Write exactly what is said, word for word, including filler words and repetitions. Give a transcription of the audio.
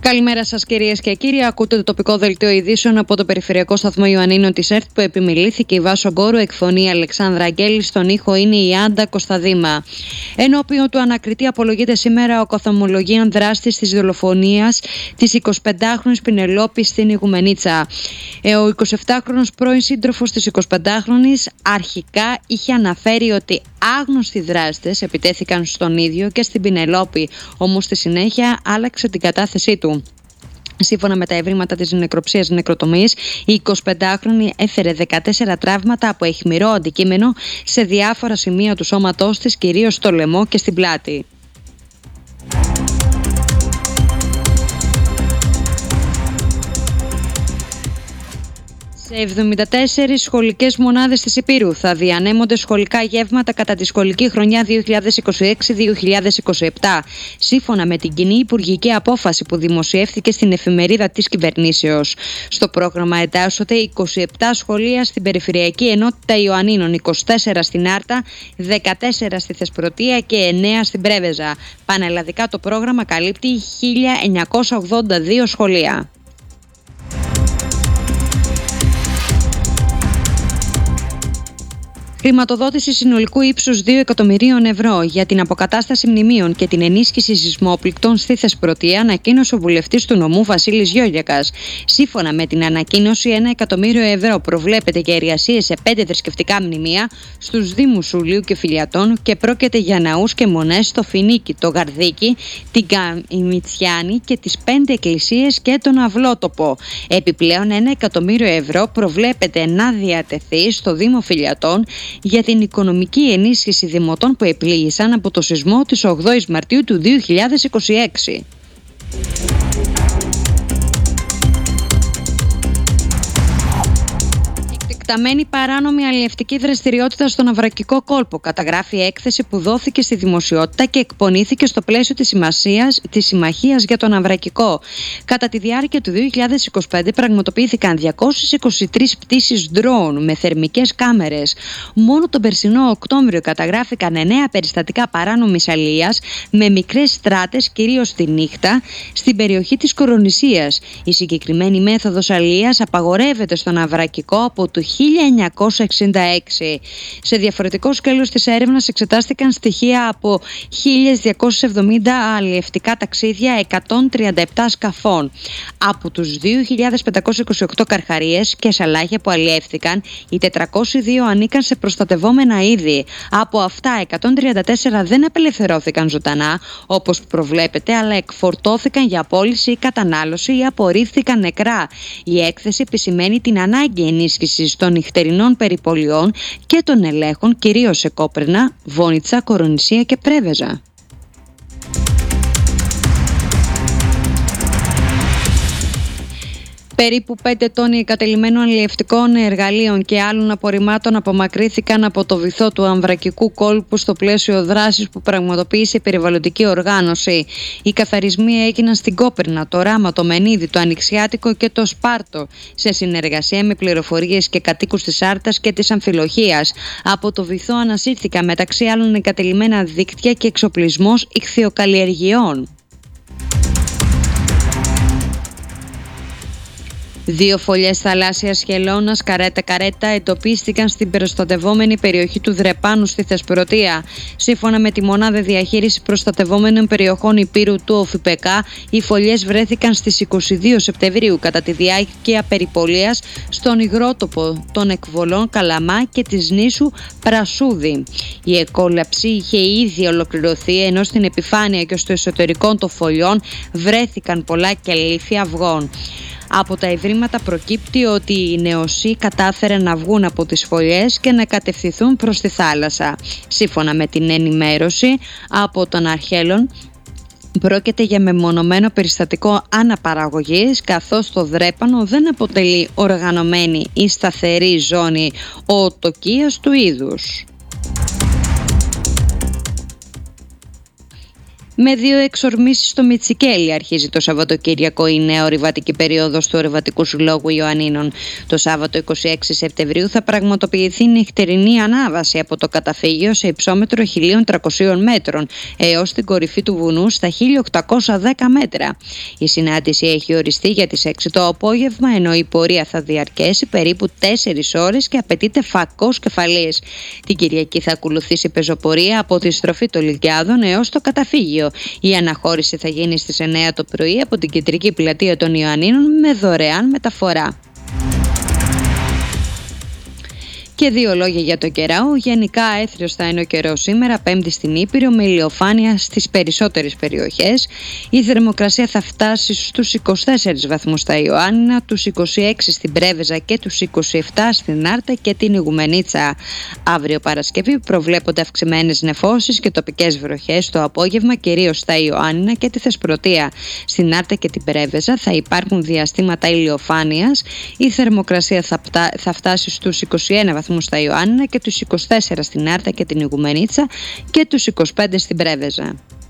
Καλημέρα σας κυρίες και κύριοι. Ακούτε το τοπικό δελτίο ειδήσεων από το Περιφερειακό Σταθμό Ιωαννίνων της ΕΡΤ που επιμελήθηκε η Βάσο Γκόρου, εκφωνεί Αλεξάνδρα Αγγέλη, στον ήχο είναι η Άντα Κωνσταδήμα. Ενώπιον του ανακριτή απολογείται σήμερα ο κωθαμολογίων δράστης της δολοφονίας της εικοσιπεντάχρονης Πινελόπης στην Ιγουμενίτσα. Ο εικοσιεπτάχρονος πρώην σύντροφος της εικοσιπεντάχρονης αρχικά είχε αναφέρει ότι άγνωστοι δράστες επιτέθηκαν στον ίδιο και στην Πινελόπη, όμως στη συνέχεια άλλαξε την κατάθεσή του. Σύμφωνα με τα ευρήματα της νεκροψίας νεκροτομής, η εικοσιπεντάχρονη έφερε δεκατέσσερα τραύματα από αιχμηρό αντικείμενο σε διάφορα σημεία του σώματός της, κυρίως στο λαιμό και στην πλάτη. Σε εβδομήντα τέσσερις σχολικές μονάδες της Ηπείρου θα διανέμονται σχολικά γεύματα κατά τη σχολική χρονιά δύο χιλιάδες είκοσι έξι δύο χιλιάδες είκοσι επτά, σύμφωνα με την κοινή υπουργική απόφαση που δημοσιεύθηκε στην εφημερίδα της κυβερνήσεως. Στο πρόγραμμα εντάσσονται είκοσι επτά σχολεία στην Περιφερειακή Ενότητα Ιωαννίνων, είκοσι τέσσερα στην Άρτα, δεκατέσσερα στη Θεσπρωτεία και εννέα στην Πρέβεζα. Πανελλαδικά το πρόγραμμα καλύπτει χίλια εννιακόσια ογδόντα δύο σχολεία. Χρηματοδότηση συνολικού ύψους δύο εκατομμυρίων ευρώ για την αποκατάσταση μνημείων και την ενίσχυση σεισμόπληκτων στη Θεσπρωτεία ανακοίνωσε ο βουλευτής του νομού Βασίλης Γιώγιακας. Σύμφωνα με την ανακοίνωση, ένα εκατομμύριο ευρώ προβλέπεται για εργασίες σε πέντε θρησκευτικά μνημεία στους Δήμους Σουλίου και Φιλιατών και πρόκειται για ναούς και μονές στο Φινίκι, το Γαρδίκι, την Καμιτσιάνη και τις πέντε εκκλησίες και τον Αυλότοπο. Επιπλέον, ένα εκατομμύριο ευρώ προβλέπεται να διατεθεί στο Δήμο Φιλιατών για την οικονομική ενίσχυση δημοτών που επλήγησαν από το σεισμό της ογδόης Μαρτίου του δύο χιλιάδες είκοσι έξι. Εκταμένη παράνομη αλλιευτική δραστηριότητα στον Αυρακικό κόλπο, καταγράφει έκθεση που δόθηκε στη δημοσιότητα και εκπονήθηκε στο πλαίσιο της, της Συμμαχίας για τον Αυρακικό. Κατά τη διάρκεια του δύο χιλιάδες είκοσι πέντε πραγματοποιήθηκαν διακόσιες είκοσι τρεις πτήσεις ντρόουν με θερμικές κάμερες. Μόνο τον περσινό Οκτώβριο καταγράφηκαν εννέα περιστατικά παράνομης αλληλείας με μικρές στράτες, κυρίως τη νύχτα, στην περιοχή της Κορονησίας. Η συγκεκριμένη μέθοδος αλληλείας απαγορεύεται στον Αυρακικό από το χίλια εννιακόσια εξήντα έξι. Σε διαφορετικό σκέλος της έρευνας εξετάστηκαν στοιχεία από χίλια διακόσια εβδομήντα αλλιευτικά ταξίδια εκατόν τριάντα επτά σκαφών. Από τους δύο χιλιάδες πεντακόσιες είκοσι οκτώ καρχαρίες και σαλάχια που αλλιεύθηκαν, οι τετρακόσιοι δύο ανήκαν σε προστατευόμενα είδη. Από αυτά, εκατόν τριάντα τέσσερα δεν απελευθερώθηκαν ζωντανά, όπως προβλέπεται, αλλά εκφορτώθηκαν για πώληση ή κατανάλωση ή απορρίφθηκαν νεκρά. Η έκθεση επισημαίνει την ανάγκη ενίσχυσης των νυχτερινών περιπολιών και των ελέγχων, κυρίως σε Κόπρνα, Βόνιτσα, Κορονησία και Πρέβεζα. Περίπου πέντε τόνοι εγκατελειμμένων αλλιευτικών εργαλείων και άλλων απορριμμάτων απομακρύθηκαν από το βυθό του Αμβρακικού κόλπου στο πλαίσιο δράσης που πραγματοποίησε η περιβαλλοντική οργάνωση. Οι καθαρισμοί έγιναν στην Κόπρνα, το Ράμα, το Μενίδη, το Ανοιξιάτικο και το Σπάρτο, σε συνεργασία με πληροφορίες και κατοίκους της Άρτας και της Αμφιλοχίας. Από το βυθό ανασύρθηκαν μεταξύ άλλων εγκατελειμμένα δίκτυα και εξοπλισμός ιχθυοκαλλιεργειών. Δύο φωλιές θαλάσσιας χελώνας καρέτα-καρέτα εντοπίστηκαν στην προστατευόμενη περιοχή του Δρεπάνου στη Θεσπρωτεία. Σύμφωνα με τη Μονάδα Διαχείρισης Προστατευόμενων Περιοχών Ηπείρου του ΟΦΙΠΕΚΑ, οι φωλιές βρέθηκαν στις είκοσι δύο Σεπτεμβρίου κατά τη διάρκεια περιπολίας στον υγρότοπο των εκβολών Καλαμά και της νήσου Πρασούδη. Η εκόλαψη είχε ήδη ολοκληρωθεί, ενώ στην επιφάνεια και στο εσωτερικό των φωλιών βρέθηκαν πολλά κελύφια αυγών. Από τα ευρήματα προκύπτει ότι οι νεοσοί κατάφεραν να βγουν από τις φωλιές και να κατευθυνθούν προς τη θάλασσα. Σύμφωνα με την ενημέρωση από τον Αρχέλων, πρόκειται για μεμονωμένο περιστατικό αναπαραγωγής, καθώς το Δρέπανο δεν αποτελεί οργανωμένη ή σταθερή ζώνη οτοκίας του είδους. Με δύο εξορμήσεις στο Μιτσικέλι αρχίζει το Σαββατοκύριακο η νέα ορειβατική περίοδος του Ορειβατικού Συλλόγου Ιωαννίνων. Το Σάββατο είκοσι έξι Σεπτεμβρίου θα πραγματοποιηθεί νυχτερινή ανάβαση από το καταφύγιο σε υψόμετρο χίλια τριακόσια μέτρων έως την κορυφή του βουνού στα χίλια οκτακόσια δέκα μέτρα. Η συνάντηση έχει οριστεί για τις έξι το απόγευμα, ενώ η πορεία θα διαρκέσει περίπου τέσσερις ώρες και απαιτείται φακός κεφαλής. Την Κυριακή θα ακολουθήσει πεζοπορία από τη στροφή των Λυκιάδων έως το καταφύγιο. Η αναχώρηση θα γίνει στις εννέα το πρωί από την κεντρική πλατεία των Ιωαννίνων με δωρεάν μεταφορά. Και δύο λόγια για το καιρό. Γενικά έθριος θα είναι ο καιρός σήμερα, Πέμπτη στην Ήπειρο, με ηλιοφάνεια στις περισσότερες περιοχές. Η θερμοκρασία θα φτάσει στους είκοσι τέσσερις βαθμούς στα Ιωάννινα, τους είκοσι έξι στην Πρέβεζα και τους είκοσι επτά στην Άρτα και την Ιγουμενίτσα. Αύριο Παρασκευή προβλέπονται αυξημένες νεφώσεις και τοπικές βροχές το απόγευμα, κυρίως στα Ιωάννινα και τη Θεσπρωτεία. Στην Άρτα και την Πρέβεζα θα υπάρχουν διαστήματα ηλιοφάνειας. Η θερμοκρασία θα, πτά, θα φτάσει στους είκοσι ένα βαθμούς στα Ιωάννινα και τους είκοσι τέσσερα στην Άρτα και την Ιγουμενίτσα και τους είκοσι πέντε στην Πρέβεζα.